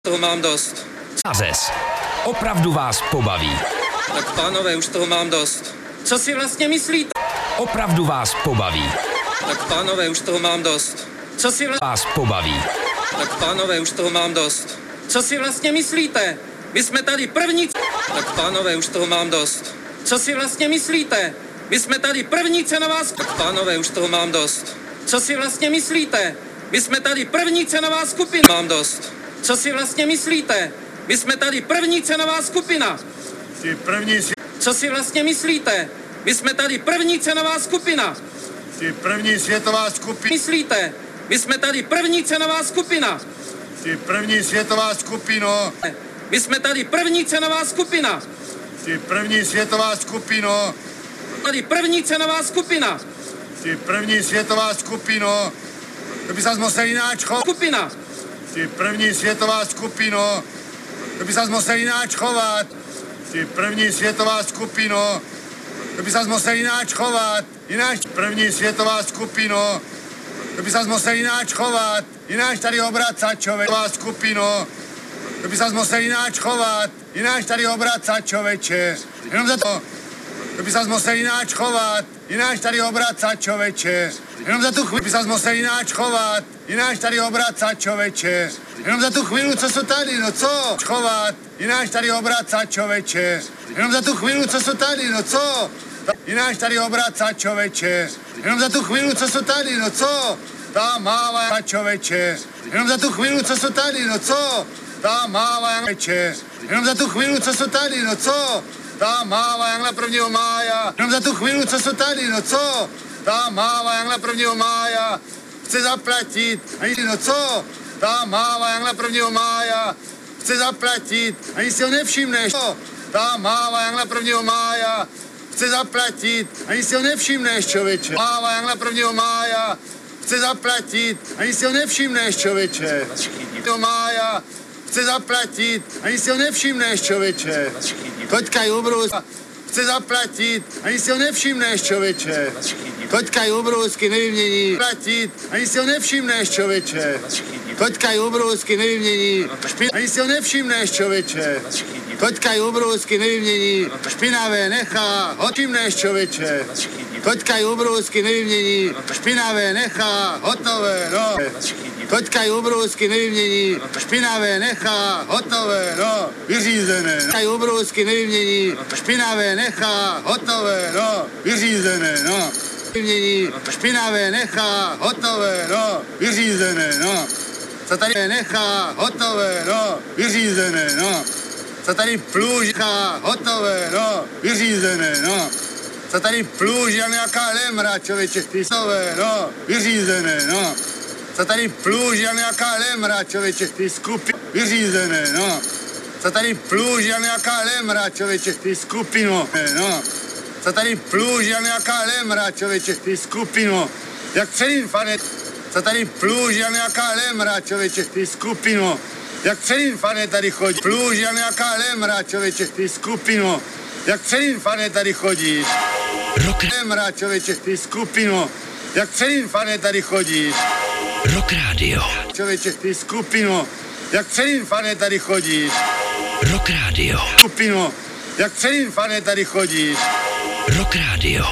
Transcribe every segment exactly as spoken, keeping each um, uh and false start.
Toho mám dost. Zes. Opravdu vás pobaví. Tak pánové, už toho mám dost. Co si vlastně myslíte? Opravdu vás pobaví. Tak pánové, už toho mám dost. Co si vlastně... Vás pobaví. Tak pánové, už toho mám dost. Co si vlastně myslíte? My jsme tady první... Tak pánové, už toho mám dost. Co si vlastně myslíte? My jsme tady první cenová... Tak pánové, už toho mám dost. Co si vlastně myslíte? My jsme tady první cenová skupina. Mám dost. Co si vlastně myslíte? My jsme tady první cenová skupina. Ty první... Co si vlastně myslíte? My jsme tady první cenová skupina. Ty první světová skupina. Myslíte? My jsme tady první cenová skupina. Ty první světová skupino. My jsme tady první cenová skupina. Ty první světová skupino. Tady první cenová skupina. Ty první světová skupino. To by se musel jináč chovat. Skupina. Ty první světová skupino. To by se musel jináč chovat. Ty první světová skupino. To by se musel jináč chovat. Jináč první světová skupino. To by se musel jináč chovat. Jináč tady obracat, člověková skupino. To by se musel jináč chovat. Jináč tady obracat, člověče. Jenom za to. To by se musel jináč chovat. Jináč tady obracat, člověče. Jenom za tu chvíli by se musel jináč chovat. Jináč tady obracat, člověče. Jenom za tu chvíli, co jsou tady, no co? Chovat. Jináč tady obracat, člověče. Jenom za tu chvíli, co jsou tady, no co? Jináč tady obracat, člověče. Jenom za tu chvíli, co jsou tady, no co? Tam mává, člověče. Jenom za tu chvíli, co jsou tady, no co? Tam mává, člověče. Jenom za tu chvíli, co jsou tady, no co? Tam mává, jak na prvního mája. Jenom za tu chvíli, co jsou tady, no co? Tam mává, jak na prvního mája. Chce zaplatit, ani no co? Tam mává, jak na prvního mája. Chce zaplatit, ani si ho nevšimneš. Tam mává, jak na prvního mája. Chce zaplatit, ani si ho nevšimneš, člověče. Mává, jak na prvního mája. Chce zaplatit, ani si ho nevšimneš, člověče. Do mája. Chce zaplatit, ani si ho nevšimneš, člověče. Toďka je obrus. Chce zaplatit, ani si ho nevšimneš, člověče. Toďka je obrovský nevymění. Platit, ani si ho nevšimneš, člověče. Toďka je obrovský nevymění. Ani si ho nevšimneš, člověče. Toďka je obrovský nevymění. Špinavé nechá, hotimneš, člověče. Toďka je obrovský nevymění. Špinavé nechá, hotové, no. Toďka je obrovský nevymění. Špinavé nechá, hotové, no. Vyřízené, no. Toďka je obrovský nevymění. Špinavé nechá, hotové, no. Vyřízené, no. Vymění, špinavé nechá, hotové, no. Vyřízené, no. Co tady nechá, hotové, no. Vyřízené, no. Co tady plužká, hotové, no. Vyřízené, no. Co tady pluží, jak nějaká lemra, člověče, hotové, no. Vyřízené, no. Co tady pluží, jak nějaká lemra, člověče, ty skupiny, vyřízené, no. Co tady pluží, jak nějaká lemra, člověče, ty skupino, no. Co tady pluží, jak nějaká lemra, člověče, ty skupino, jak předinfane. Co tady pluží, jak nějaká lemra, člověče, ty skupino, jak předinfane tady chodí. Pluží, jak nějaká lemra, člověče, ty skupino, jak předinfane tady chodí. Rock. Lemra, člověče, ty skupino, jak předinfane tady chodí. Rock Radio. Člověče, ty skupino, jak předinfane tady chodí. Rock Radio. Skupino, jak předinfane tady chodí. Rock Radio.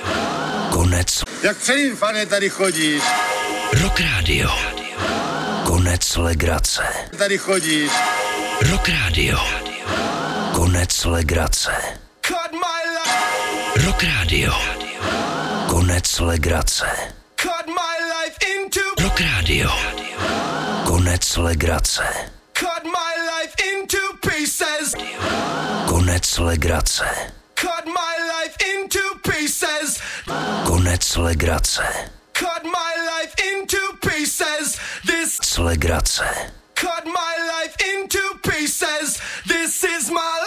Konec. Jak předinfane tady chodí. Rock Radio. Konec legrace. Tady chodí. Rock Radio. Konec legrace. Rock Radio. Konec legrace. Rock Radio. Konec legrace. Konec legrace. Cut my life into pieces. Konec legrace. Cut my life into pieces. This Legrace. cut my life into pieces. This is my